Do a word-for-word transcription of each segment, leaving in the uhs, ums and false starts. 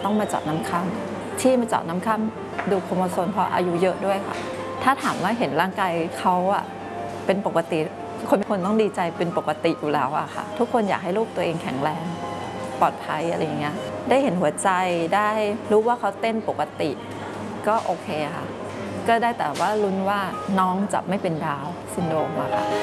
ต้องมาเจาะน้ำค่ำที่มาเจาะน้ำค่ำดูโครโมโซมเพราะอายุเยอะด้วยค่ะถ้าถามว่าเห็นร่างกายเขาอะเป็นปกติคนคนต้องดีใจเป็นปกติอยู่แล้วอะค่ะทุกคนอยากให้ลูกตัวเองแข็งแรงปลอดภัยอะไรอย่างเงี้ยได้เห็นหัวใจได้รู้ว่าเขาเต้นปกติก็โอเคค่ะก็ได้แต่ว่าลุ้นว่าน้องจะไม่เป็นดาวน์ซินโดรมอะค่ะ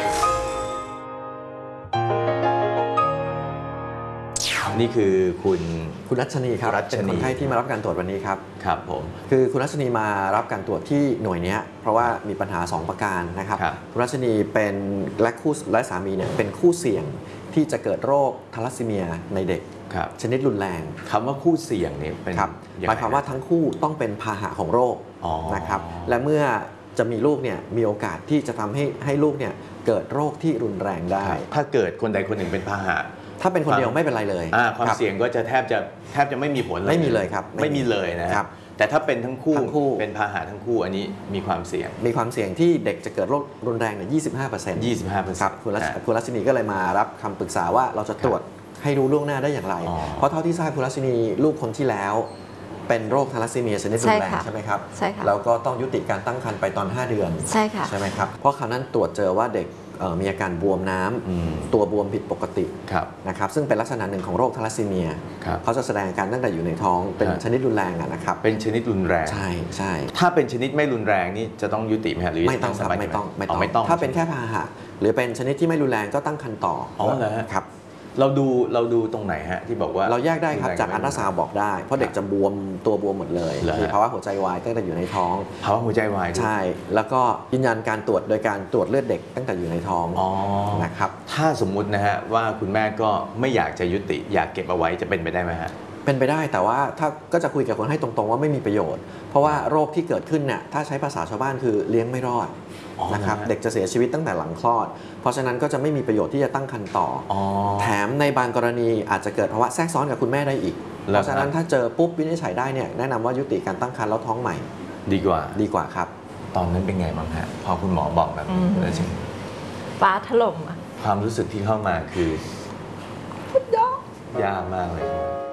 นี่คือคุณคุณรัชนีครับเป็นคนไข้ที่มารับการตรวจวันนี้ครับครับผมคือคุณรัชนีมารับการตรวจที่หน่วยนี้เพราะว่ามีปัญหาสองประการนะครับคุณรัชนีเป็นและคู่และสามีเนี่ยเป็นคู่เสี่ยงที่จะเกิดโรคทาลัสซีเมียในเด็กชนิดรุนแรงคำว่าคู่เสี่ยงเนี่ยเป็นหมายความว่าทั้งคู่ต้องเป็นพาหะของโรคนะครับและเมื่อจะมีลูกเนี่ยมีโอกาสที่จะทำให้ให้ลูกเนี่ยเกิดโรคที่รุนแรงได้ถ้าเกิดคนใดคนหนึ่งเป็นพาหะถ้าเป็นคนเดียวไม่เป็นไรเลยความเสี่ยงก็จะแทบจะแทบจะไม่มีผลเลยไม่มีเลยครับไม่มีเลยนะครับแต่ถ้าเป็นทั้งคู่เป็นพาหะทั้งคู่อันนี้มีความเสี่ยงมีความเสี่ยงที่เด็กจะเกิดโรครุนแรงเนี่ย ยี่สิบห้าเปอร์เซ็นต์ยี่สิบห้าเปอร์เซ็นต์ครับคุณรัชคุณรัชนีก็เลยมารับคำปรึกษาว่าเราจะตรวจให้รู้ล่วงหน้าได้อย่างไรเพราะเท่าที่ทราบคุณรัชนีลูกคนที่แล้วเป็นโรคทาลัสซีเมียชนิดรุนแรงใช่ไหมครับใช่ค่ะแล้วก็ต้องยุติการตั้งครรภ์ไปตอนห้าเดือนใช่ค่ะใช่ไหมครับเพราะคราวนั้นตรวจเจอว่าเด็กมีอาการบวมน้ำตัวบวมผิดปกตินะครับซึ่งเป็นลักษณะหนึ่งของโรคทาลัสซีเมียเขาจะแสดงอาการตั้งแต่อยู่ในท้องเป็นชนิดรุนแรงนะครับเป็นชนิดรุนแรงใช่ใช่ถ้าเป็นชนิดไม่รุนแรงนี่จะต้องยุติไหมหรือไม่ต้องครับไม่ต้องไม่ต้องถ้าเป็นแค่พาหะหรือเป็นชนิดที่ไม่รุนแรงก็ตั้งครรภ์ต่ออ๋อเหรอครับเราดูเราดูตรงไหนฮะที่บอกว่าเราแยกได้ครับจากอัลตราซาวด์บอกได้เพราะเด็กจะบวมตัวบวมหมดเลยมีภาวะหัวใจวายตั้งแต่อยู่ในท้องภาวะหัวใจวายใช่แล้วก็ยืนยันการตรวจโดยการตรวจเลือดเด็กตั้งแต่อยู่ในท้องนะครับถ้าสมมุตินะฮะว่าคุณแม่ก็ไม่อยากจะยุติอยากเก็บเอาไว้จะเป็นไปได้ไหมฮะเป็นไปได้แต่ว่าถ้าก็จะคุยกับคนให้ตรงๆว่าไม่มีประโยชน์เพราะว่าโรคที่เกิดขึ้นเนี่ยถ้าใช้ภาษาชาวบ้านคือเลี้ยงไม่รอดนะครับเด็กจะเสียชีวิตตั้งแต่หลังคลอดเพราะฉะนั้นก็จะไม่มีประโยชน์ที่จะตั้งครรภ์ต่อแถมในบางกรณีอาจจะเกิดภาวะแทรกซ้อนกับคุณแม่ได้อีกเพราะฉะนั้นถ้าเจอปุ๊บวินิจฉัยได้เนี่ยแนะนำว่ายุติการตั้งครรภ์แล้วท้องใหม่ดีกว่าดีกว่าครับตอนนั้นเป็นไงบ้างฮะพอคุณหมอบอกแบบนี้แล้วจริงฟ้าถล่มอะความรู้สึกที่เข้ามาคือพุดยากยากมากเลย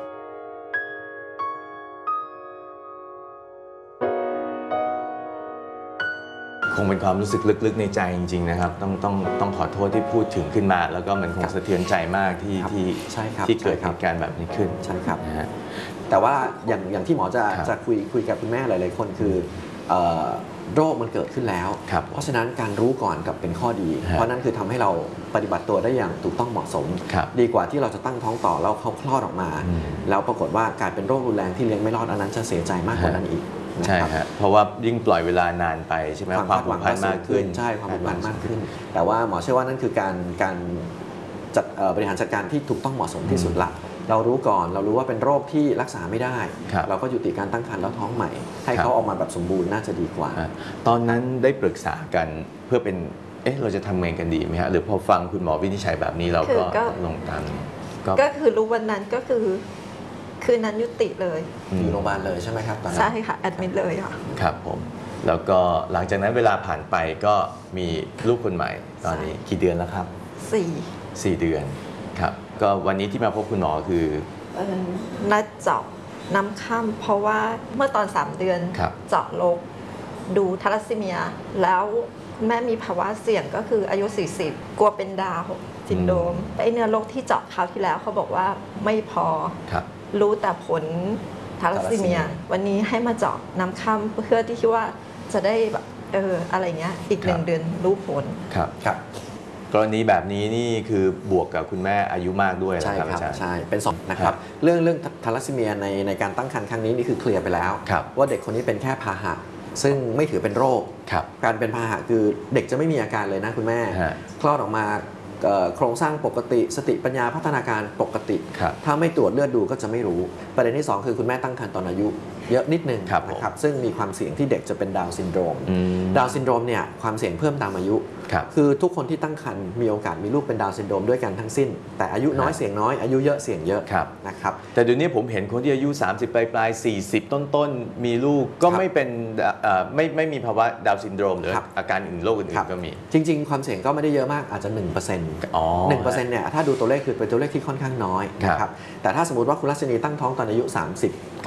คงเป็นความรู้สึกลึกๆในใจจริงๆนะครับต้องต้องต้องขอโทษที่พูดถึงขึ้นมาแล้วก็มันคงสะเทือนใจมากที่ที่ที่เกิดเหตุการณ์แบบนี้ขึ้นใช่ครับนะฮะแต่ว่าอย่างอย่างที่หมอจะจะคุยคุยกับคุณแม่หลายๆคนคือโรคมันเกิดขึ้นแล้วเพราะฉะนั้นการรู้ก่อนกับเป็นข้อดีเพราะนั่นคือทำให้เราปฏิบัติตัวได้อย่างถูกต้องเหมาะสมดีกว่าที่เราจะตั้งท้องต่อแล้วเขาคลอดออกมาแล้วปรากฏว่ากลายเป็นโรครุนแรงที่เลี้ยงไม่รอดอันนั้นจะเสียใจมากกว่านั้นอีกใช่ฮะเพราะว่ายิ่งปล่อยเวลานานไปใช่ไหมความผูกพันมากขึ้นใช่ความผูกพันมากขึ้นแต่ว่าหมอเชื่อว่านั่นคือการการจัดบริหารจัดการที่ถูกต้องเหมาะสมที่สุดละเรารู้ก่อนเรารู้ว่าเป็นโรคที่รักษาไม่ได้เราก็ยุติการตั้งครรภ์แล้วท้องใหม่ให้เขาออกมาแบบสมบูรณ์น่าจะดีกว่าตอนนั้นได้ปรึกษากันเพื่อเป็นเอ๊ะเราจะทำเองกันดีไหมฮะหรือพอฟังคุณหมอวินิจฉัยแบบนี้เราก็ลงตามก็คือรู้วันนั้นก็คือคืนนั้นยุติเลยอยู่โรงพยาบาลเลยใช่ไหมครับตอนนั้นใช่ค่ะแอดมิดเลยค่ะครับผมแล้วก็หลังจากนั้นเวลาผ่านไปก็มีลูกคนใหม่ตอนนี้กี่เดือนแล้วครับสี่สี่เดือนครับก็วันนี้ที่มาพบคุณหมอคือนัดเจาะน้ำค่ำเพราะว่าเมื่อตอนสามเดือนเจาะโรคดูทาลัสซีเมียแล้วแม่มีภาวะเสี่ยงก็คืออายุสี่สิบกลัวเป็นดาวน์ซินโดรมไอเนื้อโรคที่เจาะคราวที่แล้วเขาบอกว่าไม่พอรู้แต่ผลทาลัสซีเมียวันนี้ให้มาเจาะน้ำค่ำเพื่อที่คิดว่าจะได้แบบเอออะไรเงี้ยอีกหนึ่งเดือนรู้ผลครับครับกรณีแบบนี้นี่คือบวกกับคุณแม่อายุมากด้วยใช่ครับใช่เป็นสองนะครับเรื่องเรื่องทาลัสซีเมียในในการตั้งครรภ์ครั้งนี้นี่คือเคลียร์ไปแล้วว่าเด็กคนนี้เป็นแค่พาหะซึ่งไม่ถือเป็นโรคการเป็นพาหะคือเด็กจะไม่มีอาการเลยนะคุณแม่คลอดออกมาโครงสร้างปกติสติปัญญาพัฒนาการปกติถ้าไม่ตรวจเลือดดูก็จะไม่รู้ประเด็นที่สองคือคุณแม่ตั้งครรภ์ตอนอายุเยอะนิดนึงนะครับซึ่งมีความเสี่ยงที่เด็กจะเป็นดาวน์ซินโดรมดาวน์ซินโดรมเนี่ยความเสี่ยงเพิ่มตามอายุคือทุกคนที่ตั้งครรภ์มีโอกาสมีลูกเป็นดาวน์ซินโดรมด้วยกันทั้งสิ้นแต่อายุน้อยเสี่ยงน้อยอายุเยอะเสี่ยงเยอะนะครับแต่เดี๋ยวนี้ผมเห็นคนที่อายุสามสิบปลายปลายสี่สิบต้นๆมีลูกก็ไม่เป็นไม่ไม่มีภาวะดาวน์ซินโดรมหรืออาการอื่นโรคอื่นๆก็มีจริงๆความเสี่ยงก็ไม่ได้เยอะมากอาจจะ หนึ่งเปอร์เซ็นต์ อ๋อ หนึ่งเปอร์เซ็นต์ เนี่ยถ้าดูตัวเลขคือเป็นตัวเลขที่ค่อนข้างน้อยนะครับแต่ถ้าสมมติว่าคุณรัชนีตั้งท้องตอนอายุสามสิบ